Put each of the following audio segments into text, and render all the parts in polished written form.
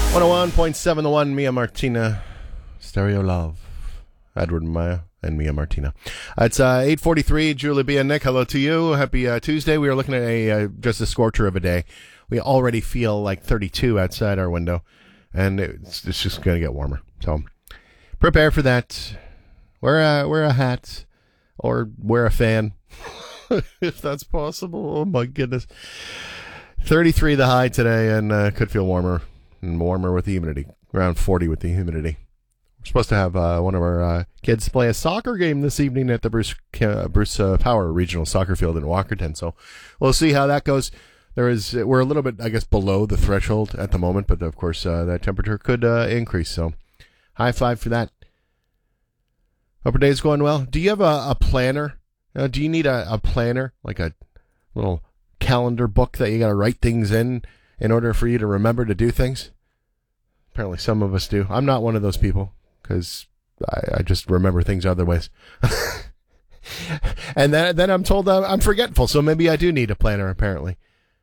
101.7 The One, Mia Martina, Stereo Love, Edward Maya and Mia Martina. It's 8:43. Julie B. and Nick, hello to you. Happy Tuesday. We are looking at just a scorcher of a day. We already feel like 32 outside our window, and it's just going to get warmer. So prepare for that. Wear a hat or wear a fan, if that's possible. Oh, my goodness. 33 the high today, and could feel warmer and warmer with the humidity. Around 40 with the humidity. We're supposed to have one of our kids play a soccer game this evening at the Bruce Power Regional Soccer Field in Walkerton. So we'll see how that goes. We're a little bit, I guess, below the threshold at the moment, but of course that temperature could increase. So high five for that. Hope your day's going well. Do you have a planner? Do you need a planner, like a little calendar book that you got to write things in order for you to remember to do things? Apparently some of us do. I'm not one of those people because I just remember things other ways. And then I'm told I'm forgetful, so maybe I do need a planner, apparently.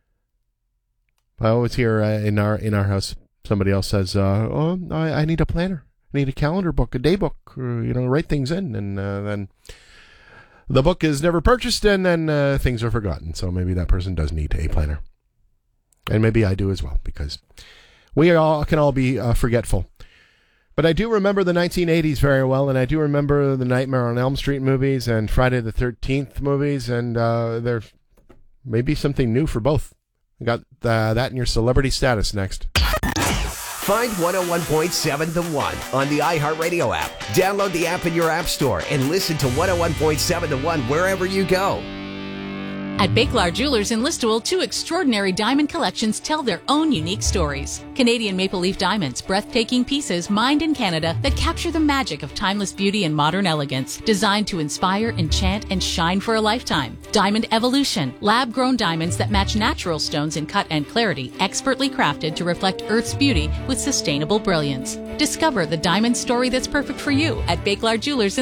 I always hear in our house somebody else says, I need a planner. I need a calendar book, a day book, write things in, and then the book is never purchased, and then things are forgotten. So maybe that person does need a planner. And maybe I do as well, because we can all be forgetful. But I do remember the 1980s very well, and I do remember the Nightmare on Elm Street movies and Friday the 13th movies, and there may be something new for both. We got that in your celebrity status next. Find 101.7 The One on the iHeartRadio app. Download the app in your app store and listen to 101.7 The One wherever you go. At Bakelar Jewelers in Listowel, two extraordinary diamond collections tell their own unique stories. Canadian Maple Leaf Diamonds, breathtaking pieces mined in Canada that capture the magic of timeless beauty and modern elegance, designed to inspire, enchant, and shine for a lifetime. Diamond Evolution, lab-grown diamonds that match natural stones in cut and clarity, expertly crafted to reflect Earth's beauty with sustainable brilliance. Discover the diamond story that's perfect for you at Bakelar Jewelers in